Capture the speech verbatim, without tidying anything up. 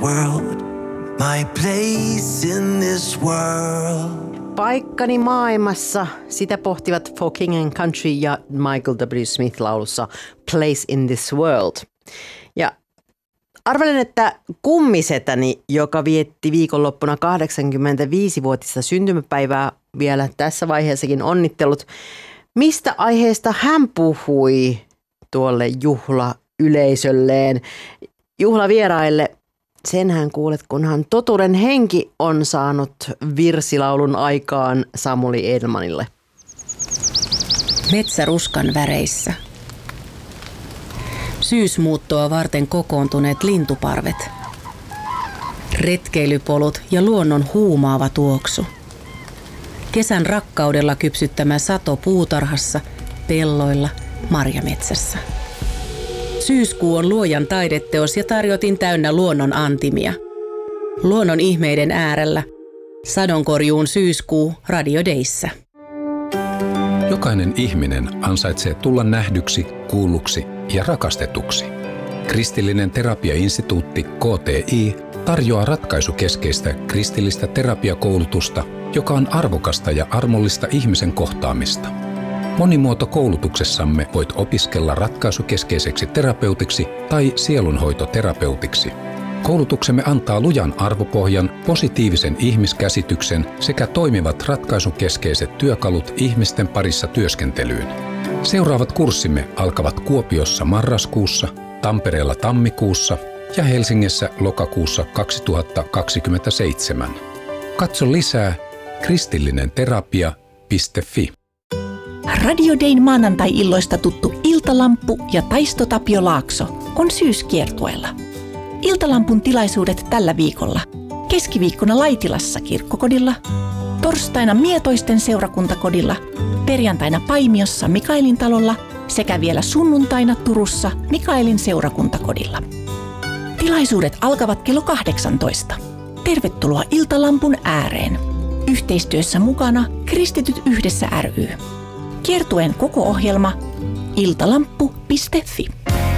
world, my place in this world. Paikkani maailmassa, sitä pohtivat For King and Country ja Michael W. Smith laulussa Place in this world. Ja arvelen, että kummisetäni, joka vietti viikonloppuna kahdeksankymmentäviisivuotista syntymäpäivää, vielä tässä vaiheessakin onnittelut. Mistä aiheesta hän puhui tuolle juhlayleisölleen, juhlavieraille? Senhän kuulet, kunhan totuuden henki on saanut virsilaulun aikaan Samuli Edelmanille. Metsäruskan väreissä. Syysmuuttoa varten kokoontuneet lintuparvet. Retkeilypolut ja luonnon huumaava tuoksu. Kesän rakkaudella kypsyttämä sato puutarhassa, pelloilla, marjametsässä. Syyskuu on luojan taideteos ja tarjotin täynnä luonnon antimia. Luonnon ihmeiden äärellä. Sadonkorjuun syyskuu Radio Dayssä. Jokainen ihminen ansaitsee tulla nähdyksi, kuulluksi ja rakastetuksi. Kristillinen terapiainstituutti K T I tarjoaa ratkaisukeskeistä kristillistä terapiakoulutusta, joka on arvokasta ja armollista ihmisen kohtaamista. Monimuotokoulutuksessamme voit opiskella ratkaisukeskeiseksi terapeutiksi tai sielunhoitoterapeutiksi. Koulutuksemme antaa lujan arvopohjan, positiivisen ihmiskäsityksen sekä toimivat ratkaisukeskeiset työkalut ihmisten parissa työskentelyyn. Seuraavat kurssimme alkavat Kuopiossa marraskuussa, Tampereella tammikuussa ja Helsingissä lokakuussa kaksituhattakaksikymmentäseitsemän. Katso lisää kristillinenterapia piste fi. Radio Dayn maanantai-illoista tuttu Iltalamppu ja Taisto Tapio Laakso on syyskiertueella. Iltalampun tilaisuudet tällä viikolla. Keskiviikkona Laitilassa kirkkokodilla, torstaina Mietoisten seurakuntakodilla, perjantaina Paimiossa Mikaelin talolla sekä vielä sunnuntaina Turussa Mikaelin seurakuntakodilla. Tilaisuudet alkavat kello kahdeksantoista. Tervetuloa Iltalampun ääreen. Yhteistyössä mukana Kristityt yhdessä ry. Kiertueen koko ohjelma iltalamppu piste fi.